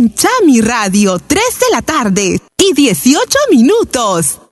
en Chami Radio, 3 de la tarde y 18 minutos.